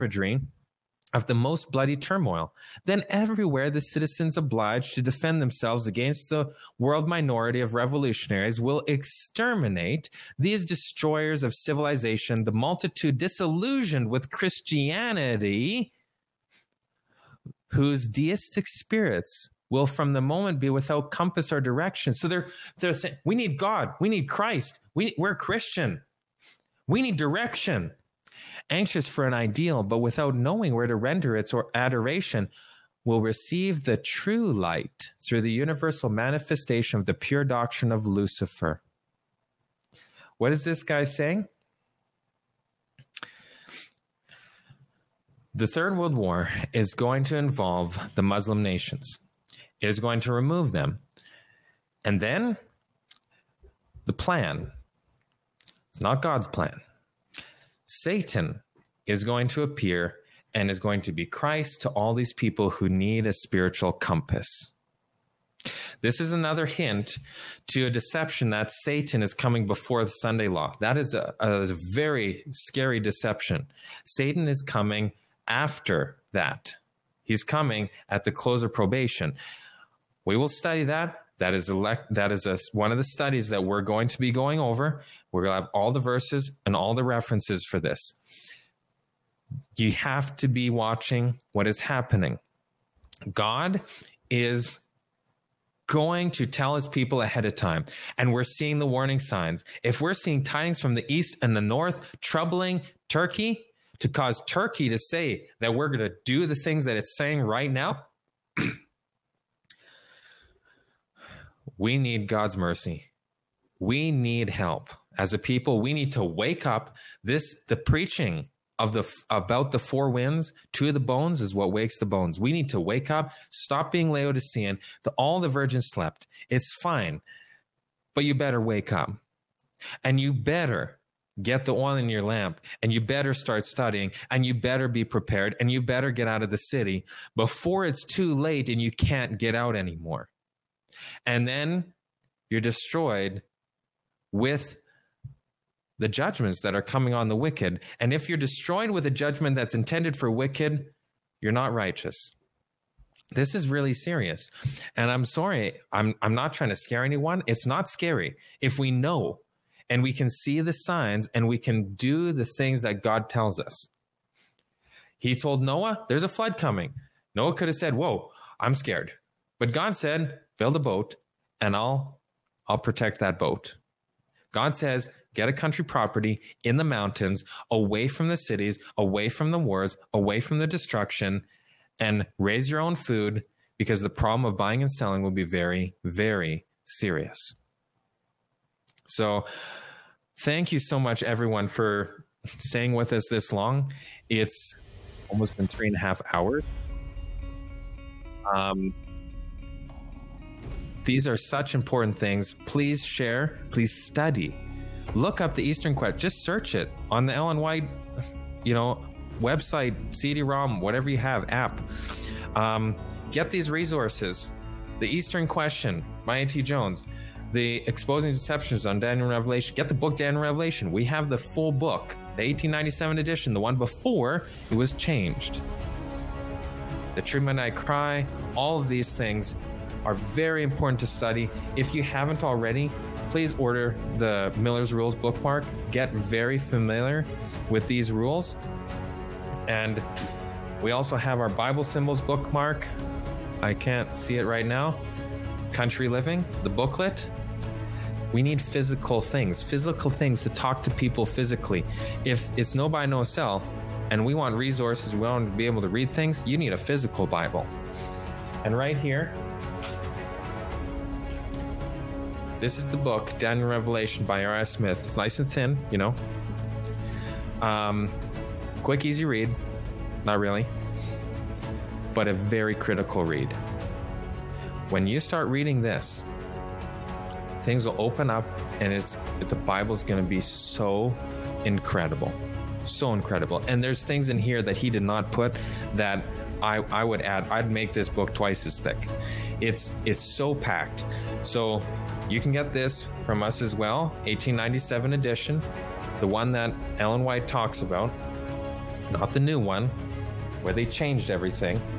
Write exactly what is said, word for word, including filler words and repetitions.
savagery of the most bloody turmoil. Then everywhere the citizens obliged to defend themselves against the world minority of revolutionaries will exterminate these destroyers of civilization, the multitude disillusioned with Christianity, whose deistic spirits will from the moment be without compass or direction. So they're, they're saying, we need God, we need Christ, we, we're Christian, we need direction. Anxious for an ideal, but without knowing where to render its or adoration, will receive the true light through the universal manifestation of the pure doctrine of Lucifer. What is this guy saying? The Third World War is going to involve the Muslim nations. It is going to remove them. And then the plan, it's not God's plan. Satan is going to appear and is going to be Christ to all these people who need a spiritual compass. This is another hint to a deception that Satan is coming before the Sunday law. That is a, a very scary deception. Satan is coming after that. He's coming at the close of probation. We will study that. That is elect, that is a, one of the studies that we're going to be going over. We're going to have all the verses and all the references for this. You have to be watching what is happening. God is going to tell his people ahead of time, and we're seeing the warning signs. If we're seeing tidings from the east and the north troubling Turkey to cause Turkey to say that we're going to do the things that it's saying right now, we need God's mercy. We need help. As a people, we need to wake up. This, the preaching of the about the four winds to the bones is what wakes the bones. We need to wake up, stop being Laodicean. The, all the virgins slept. It's fine, but you better wake up. And you better get the oil in your lamp, and you better start studying, and you better be prepared, and you better get out of the city before it's too late and you can't get out anymore. And then you're destroyed with the judgments that are coming on the wicked. And if you're destroyed with a judgment that's intended for wicked, you're not righteous. This is really serious. And I'm sorry, I'm I'm not trying to scare anyone. It's not scary. If we know and we can see the signs and we can do the things that God tells us. He told Noah, there's a flood coming. Noah could have said, whoa, I'm scared. But God said, build a boat and I'll I'll protect that boat. God says, get a country property in the mountains, away from the cities, away from the wars, away from the destruction, and raise your own food, because the problem of buying and selling will be very, very serious. So thank you so much, everyone, for staying with us this long. It's almost been three and a half hours. Um, these are such important things. Please share. Please study. Look up the Eastern Quest. Just search it on the Ellen White, you know, website, C D ROM, whatever you have, app. Um, get these resources. The Eastern Question by A T Jones. The Exposing Deceptions on Daniel and Revelation. Get the book Daniel and Revelation. We have the full book, the eighteen ninety-seven edition, the one before it was changed. The Tree Midnight Cry. All of these things are very important to study. If you haven't already, please order the Miller's Rules bookmark. Get very familiar with these rules. And we also have our Bible Symbols bookmark. I can't see it right now. Country Living, the booklet. We need physical things, physical things to talk to people physically. If it's no buy, no sell, and we want resources, we want to be able to read things, you need a physical Bible. And right here, this is the book, Daniel Revelation by R S Smith. It's nice and thin, you know. Um, quick, easy read. Not really. But a very critical read. When you start reading this, things will open up, and it's the Bible's going to be so incredible. So incredible. And there's things in here that he did not put that I, I would add. I'd make this book twice as thick. It's it's so packed. So you can get this from us as well, eighteen ninety-seven edition, the one that Ellen White talks about. not the new one, where they changed everything.